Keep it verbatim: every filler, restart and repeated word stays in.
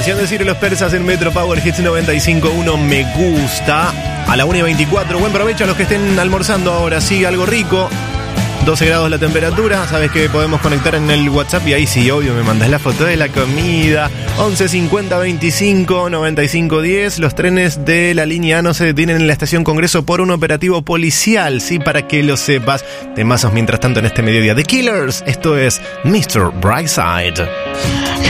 Canción de Ciro y los Persas en Metro Power Hits noventa y cinco punto uno. Me gusta. A la una y veinticuatro. Buen provecho a los que estén almorzando ahora. Sí, algo rico. doce grados la temperatura. Sabes que podemos conectar en el WhatsApp y ahí sí, obvio, me mandas la foto de la comida. once cincuenta veinticinco noventa y cinco diez. Los trenes de la línea A no se detienen en la estación Congreso por un operativo policial, sí, para que lo sepas. Temazos mientras tanto en este mediodía. The Killers, esto es mister Brightside.